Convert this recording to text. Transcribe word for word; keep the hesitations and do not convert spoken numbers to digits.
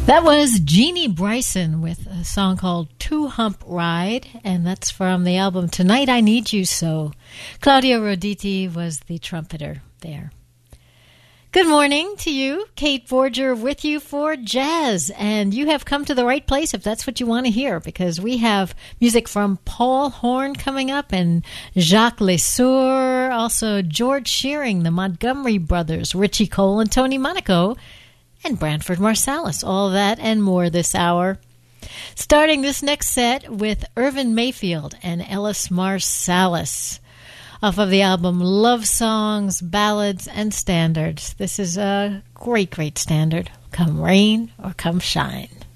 That was Jeannie Bryson with a song called Two Hump Ride, and that's from the album Tonight I Need You So. Claudio Roditi was the trumpeter there. Good morning to you. Kate Forger with you for Jazz, and you have come to the right place if that's what you want to hear, because we have music from Paul Horn coming up and Jacques Lesueur, also George Shearing, the Montgomery Brothers, Richie Cole and Tony Monaco, and Branford Marsalis. All that and more this hour. Starting this next set with Irvin Mayfield and Ellis Marsalis off of the album Love Songs, Ballads, and Standards. This is a great, great standard. Come rain or come shine.